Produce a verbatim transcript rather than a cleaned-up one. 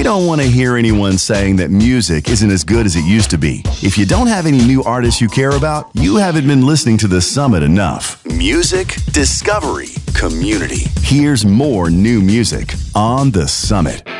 We don't want to hear anyone saying that music isn't as good as it used to be. If you don't have any new artists you care about, you haven't been listening to The Summit enough. Music, discovery, community. Here's more new music on The Summit.